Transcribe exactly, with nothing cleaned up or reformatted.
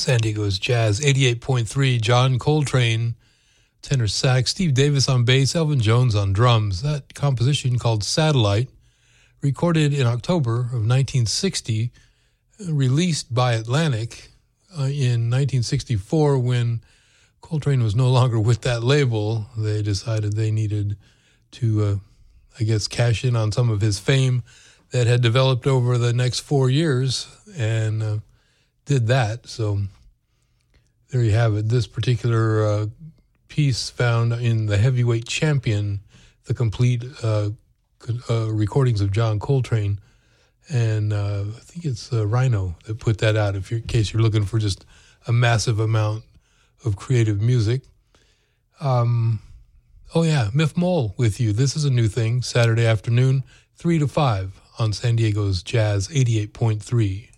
San Diego's Jazz, eighty-eight point three. John Coltrane, tenor sax. Steve Davis on bass. Elvin Jones on drums. That composition called Satellite, recorded in October of nineteen sixty, released by Atlantic uh, in nineteen sixty-four when Coltrane was no longer with that label. They decided they needed to, uh, I guess, cash in on some of his fame that had developed over the next four years and uh, did that. So there you have it. This particular uh, piece found in the Heavyweight Champion, the complete uh, uh, recordings of John Coltrane. And uh, I think it's uh, Rhino that put that out, if you're, in case you're looking for just a massive amount of creative music. Um, oh, yeah, Miff Mole with you. This is a new thing, Saturday afternoon, three to five on San Diego's Jazz eighty-eight point three.